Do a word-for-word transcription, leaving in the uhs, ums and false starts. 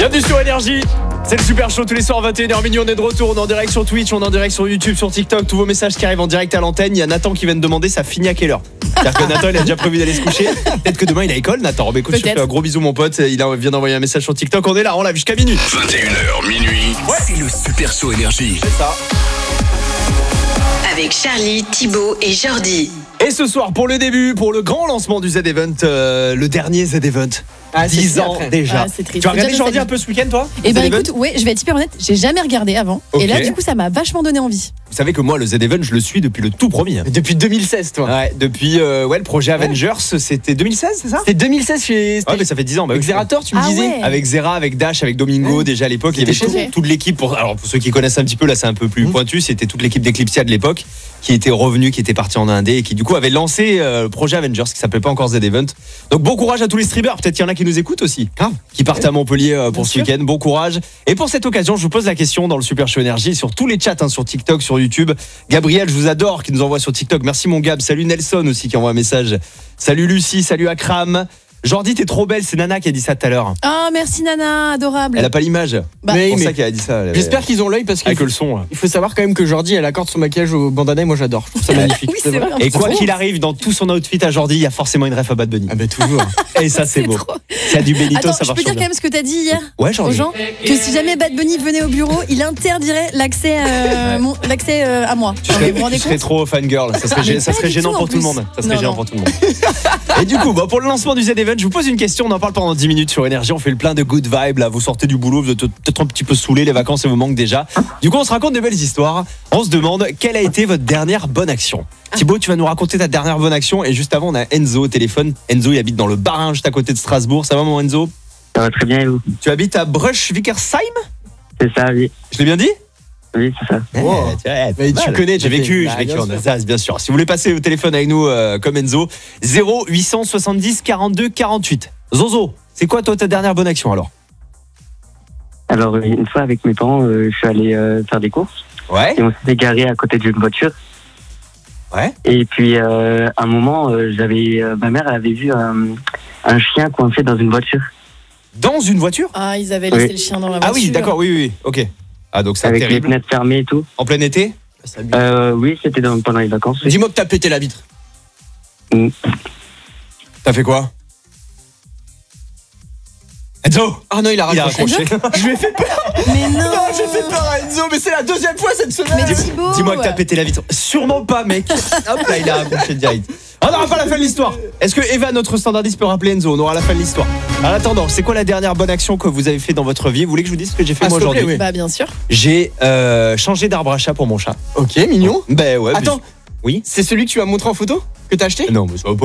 Bienvenue sur Énergie. C'est le super show tous les soirs vingt et une heures minuit. On est de retour, on est en direct sur Twitch, on est en direct sur YouTube, sur TikTok. Tous vos messages qui arrivent en direct à l'antenne. Il y a Nathan qui vient de demander ça finit à quelle heure. C'est-à-dire que Nathan il a déjà prévu d'aller se coucher. Peut-être que demain il a école. Nathan, bah, écoute, je te fais un gros bisou mon pote. Il a- vient d'envoyer un message sur TikTok. On est là, on l'a jusqu'à minuit. vingt et une heures minuit, Ouais. c'est le super show Énergie. C'est ça. Avec Charlie, Thibaut et Jordi. Et ce soir, pour le début, pour le grand lancement du Z-Event, euh, le dernier Z-Event. Ah, c'est dix fini ans après. déjà. Ah, c'est triste. Tu as regardé Déjà Jordi nostalgique. un peu ce week-end, toi Et ben Z-Event écoute, ouais, je vais être hyper honnête, j'ai jamais regardé avant. Ok. Et là, du coup, ça m'a vachement donné envie. Vous savez que moi, le Z-Event, je le suis depuis le tout premier. Depuis deux mille seize, toi. Ouais, depuis euh, ouais, le projet Avengers, c'était deux mille seize, c'est ça? C'était deux mille seize chez. Ouais, mais ça fait dix ans. Bah, oui. Xerator, tu me Ah disais. ouais. Avec Zera, avec Dash, avec Domingo, Ouais. déjà à l'époque, il y avait C'était tout- chaud. toute l'équipe. Pour, alors pour ceux qui connaissent un petit peu, là c'est un peu plus Mmh. pointu, c'était toute l'équipe d'Eclipsia de l'époque qui était revenue, qui était partie en Indé et qui du coup avait lancé euh, le projet Avengers qui s'appelait pas encore Z-Event. Donc bon courage à tous les streamers, peut-être qu'il y en a qui nous écoutent aussi, Grave. qui partent à Montpellier euh, pour Bien ce sûr. week-end. Bon courage. Et pour cette occasion, je vous pose la question dans le Super Show Énergie sur tous les chats, hein, sur TikTok, sur YouTube. Gabriel, je vous adore, qui nous envoie sur TikTok. Merci mon Gab. Salut Nelson aussi qui envoie un message. Salut Lucie, salut Akram. Jordi, t'es trop belle, c'est Nana qui a dit ça tout à l'heure. Ah, merci Nana, adorable. Elle a pas l'image. Bah, c'est Mais- pour mais- ça qu'elle a dit ça. Elle- J'espère qu'ils ont l'œil parce qu'il avec faut, le son. là. il faut savoir quand même que Jordi elle accorde son maquillage au bandana et moi j'adore. Je trouve ça magnifique. Oui, c'est vrai. Et quoi Trop. qu'il arrive, dans tout son outfit à Jordi, il y a forcément une ref à Bad Bunny. Ah bah toujours. Et ça, c'est C'est beau. trop. S'il y a du Benito, Attends, ça je marche peux dire bien. quand même ce que t'as dit hier Ouais, aux Jordi. gens que si jamais Bad Bunny venait au bureau, il interdirait l'accès euh, mon- l'accès euh, à moi. Tu Vous serais, vous rendez tu serais compte trop fangirl. Ça serait, Mais gê- ça pas serait du gênant tout, en pour tout le plus. monde. Ça serait Non, gênant non. pour tout le monde. Et du coup, bah, pour le lancement du Z-Event, je vous pose une question. On en parle pendant dix minutes sur Énergie. On fait le plein de good vibes. Là, vous sortez du boulot, vous êtes peut-être un petit peu saoulés. Les vacances, elles vous manquent déjà. Du coup, on se raconte de belles histoires. On se demande quelle a été votre dernière bonne action. Thibaut, tu vas nous raconter ta dernière bonne action. Et juste avant, on a Enzo au téléphone. Enzo, il habite dans le Bas-Rhin, juste à côté de Strasbourg. Ça va, mon Enzo? Ça va très bien et vous? Tu habites à Bruch-Wickersheim? C'est ça, oui. Je l'ai bien dit? Oui, c'est ça. Wow. Eh, tu vois, Mais pas tu mal. connais, J'ai t'as vécu, fait- j'ai Bah, vécu bien en sûr. Alsace, bien sûr. Si vous voulez passer au téléphone avec nous, euh, comme Enzo, zéro huit cent soixante-dix quarante-deux quarante-huit. Zozo, c'est quoi toi ta dernière bonne action alors? Alors, une fois avec mes parents, euh, je suis allé euh, faire des courses Ouais. et on s'est garé à côté d'une voiture. Ouais. Et puis, euh, à un moment, euh, j'avais, euh, ma mère elle avait vu un, un chien coincé dans une voiture Dans une voiture? Ah, ils avaient laissé Oui. le chien dans la Ah voiture. oui, d'accord, oui, oui, oui. Ok. Ah donc c'est avec les terrible. fenêtres fermées et tout. En plein été? Euh, oui, c'était dans- pendant les vacances. oui. Dis-moi que t'as pété la vitre. T'as fait quoi? Enzo! Ah non, il a Il a raccroché. raccroché. Je lui ai fait peur. Mais non. Non, j'ai fait peur à Enzo, mais c'est la deuxième fois cette semaine. Mais Thibaut. Dis-moi que t'as pété la vitre. Sûrement pas, mec. Hop là, il a raccroché direct. On n'aura pas la fin de l'histoire. Est-ce que Eva, notre standardiste, peut rappeler Enzo? On aura la fin de l'histoire. En attendant, c'est quoi la dernière bonne action que vous avez fait dans votre vie? Vous voulez que je vous dise ce que j'ai fait Ah, moi s'il te plaît, aujourd'hui? oui. Bah, bien sûr. J'ai euh, changé d'arbre à chat pour mon chat. Ok, mignon. Ben ouais. Attends, Oui. c'est celui que tu m'as montré en photo que t'as acheté? Non, mais ça va pas.